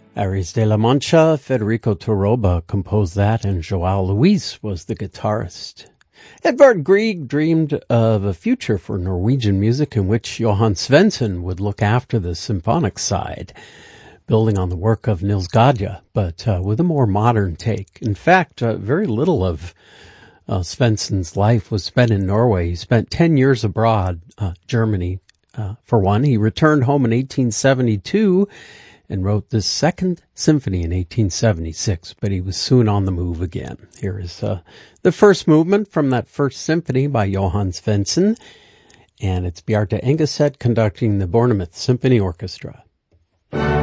Aries de la Mancha, Federico Toroba composed that, and Joao Luis was the guitarist. Edvard Grieg dreamed of a future for Norwegian music in which Johan Svensson would look after the symphonic side, building on the work of Nils Gade, but with a more modern take. In fact, very little of Svensson's life was spent in Norway. He spent 10 years abroad, Germany, for one. He returned home in 1872 and wrote the Second Symphony in 1876, but he was soon on the move again. Here is the first movement from that first symphony by Johan Svensson, and it's Bjarte Engeset conducting the Bournemouth Symphony Orchestra.